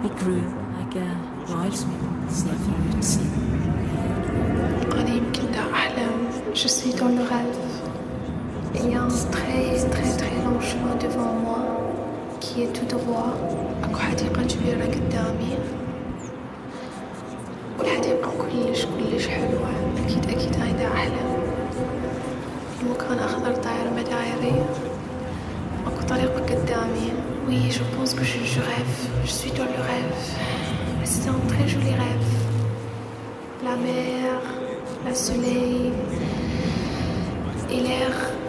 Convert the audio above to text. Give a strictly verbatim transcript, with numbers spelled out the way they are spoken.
It grew like a wild sweet safe sea. أنا يمكن دا أحلم. Je suis dans le rêve. Il y a un très très très long chemin devant moi qui est tout droit. أكو حديقة كبيرة قدامي. والحديقة كلش كلش حلوة. أكيد أكيد أنا دا أحلم. المكان أخضر داير مدايري. أكو طريق قدامي. Oui, je pense que je, je rêve. Je suis dans le rêve. C'est un très joli rêve. La mer, le soleil et l'air